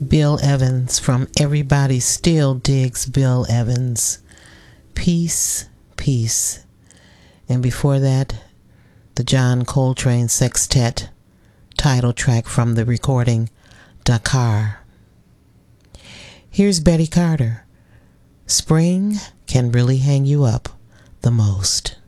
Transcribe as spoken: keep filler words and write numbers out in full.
Bill Evans from Everybody Still Digs Bill Evans. Peace, Peace. And before that, the John Coltrane Sextet title track from the recording Dakar. Here's Betty Carter. Spring can really hang you up the most.